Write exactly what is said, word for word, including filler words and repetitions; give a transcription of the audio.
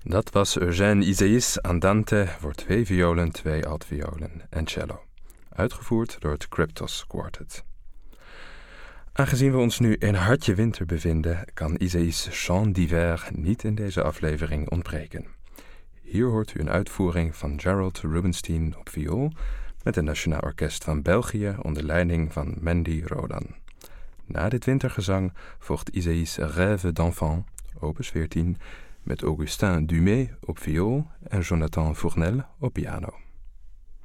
Dat was Eugène Isaïs Andante voor twee violen, twee altviolen en cello. Uitgevoerd door het Cryptos Quartet. Aangezien we ons nu in hartje winter bevinden, kan Isaïs Chant d'hiver niet in deze aflevering ontbreken. Hier hoort u een uitvoering van Gerald Rubinstein op viool met het Nationaal Orkest van België onder leiding van Mandy Rodan. Na dit wintergezang volgt Isaïs Rêve d'enfant, opus veertien, met Augustin Dumay op viool en Jonathan Fournel op piano.